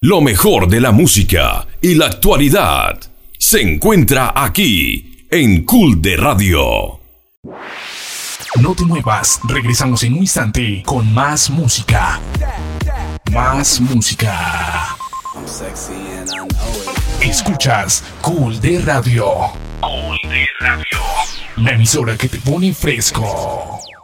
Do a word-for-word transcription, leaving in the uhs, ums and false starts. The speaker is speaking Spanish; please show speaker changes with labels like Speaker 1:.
Speaker 1: Lo mejor de la música y la actualidad se encuentra aquí en Cool de Radio.
Speaker 2: No te muevas, regresamos en un instante con más música. Más música. Escuchas Cool de Radio. Cool de Radio. La emisora que te pone fresco.